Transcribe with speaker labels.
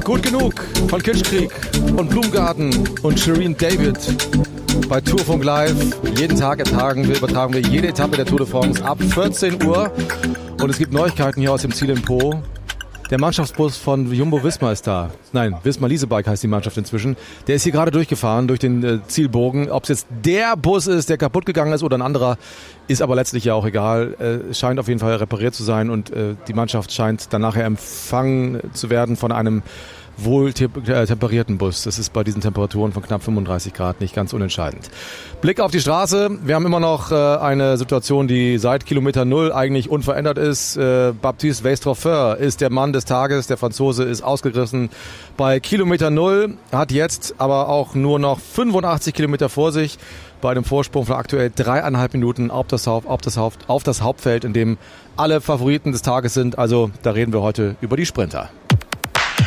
Speaker 1: Gut genug von Kitschkrieg und Blumengarten und Shireen David bei Tourfunk Live. Jeden Tag übertragen wir jede Etappe der Tour de France ab 14 Uhr. Und es gibt Neuigkeiten hier aus dem Ziel in Po. Der Mannschaftsbus von Jumbo-Visma ist da. Nein, Visma Leasebike heißt die Mannschaft inzwischen. Der ist hier gerade durchgefahren durch den Zielbogen. Ob es jetzt der Bus ist, der kaputt gegangen ist oder ein anderer, ist aber letztlich ja auch egal. Scheint auf jeden Fall repariert zu sein und die Mannschaft scheint dann nachher empfangen zu werden von einem wohl temperierten Bus. Das ist bei diesen Temperaturen von knapp 35 Grad nicht ganz unentscheidend. Blick auf die Straße. Wir haben immer noch eine Situation, die seit Kilometer 0 eigentlich unverändert ist. Baptiste Westroffer ist der Mann des Tages. Der Franzose ist ausgerissen bei Kilometer 0, hat jetzt aber auch nur noch 85 Kilometer vor sich bei einem Vorsprung von aktuell 3,5 Minuten auf das Hauptfeld, in dem alle Favoriten des Tages sind. Also da reden wir heute über die Sprinter.